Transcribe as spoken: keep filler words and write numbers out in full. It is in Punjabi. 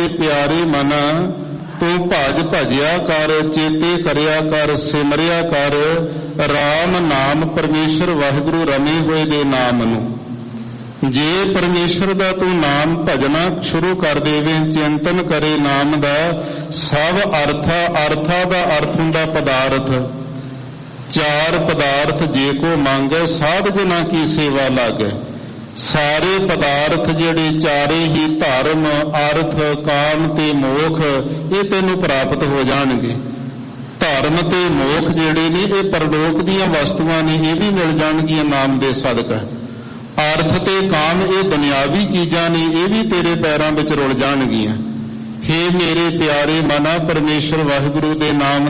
ਪਿਆਰੇ ਮਨ ਤੂੰ ਭਜ ਭਜਿਆ ਕਰ, ਚੇਤੇ ਕਰਿਆ ਕਰ, ਸਿਮਰਿਆ ਕਰ ਰਾਮ ਨਾਮ। ਪਰਮੇਸ਼ਰ ਵਾਹਿਗੁਰੂ ਰਮੇ ਹੋਏ ਦੇ ਨਾਮ ਨੂੰ ਜੇ ਪਰਮੇਸ਼ਰ ਦਾ ਤੂੰ ਨਾਮ ਭਜਣਾ ਸ਼ੁਰੂ ਕਰ ਦੇਵੇਂ, ਚਿੰਤਨ ਕਰੇ ਨਾਮ ਦਾ ਸਭ ਅਰਥਾ। ਅਰਥਾ ਦਾ ਅਰਥ ਹੁੰਦਾ ਪਦਾਰਥ। ਚਾਰ ਪਦਾਰਥ ਜੇ ਕੋ ਮੰਗੈ, ਸਾਧ ਜਨਾ ਕੀ ਸੇਵਾ ਲਾਗੈ। ਸਾਰੇ ਪਦਾਰਥ ਜਿਹੜੇ ਚਾਰੇ ਹੀ ਧਰਮ, ਅਰਥ, ਕਾਮ ਤੇ ਮੋਖ ਇਹ ਤੈਨੂੰ ਪ੍ਰਾਪਤ ਹੋ ਜਾਣਗੇ। ਧਰਮ ਤੇ ਮੋਖ ਜਿਹੜੇ ਨੇ ਇਹ ਪਰਲੋਕ ਦੀਆਂ ਵਸਤੂਆਂ ਨੇ, ਇਹ ਵੀ ਮਿਲ ਜਾਣਗੀਆਂ ਨਾਮ ਦੇ ਸਦਕਾ। ਅਰਥ ਤੇ ਕਾਮ ਇਹ ਦੁਨਿਆਵੀ ਚੀਜ਼ਾਂ ਨੇ, ਇਹ ਵੀ ਤੇਰੇ ਪੈਰਾਂ ਵਿੱਚ ਰੁਲ ਜਾਣਗੀਆਂ। ਹੇ ਮੇਰੇ ਪਿਆਰੇ ਮਨਾ, ਪਰਮੇਸ਼ਰ ਵਾਹਿਗੁਰੂ ਦੇ ਨਾਮ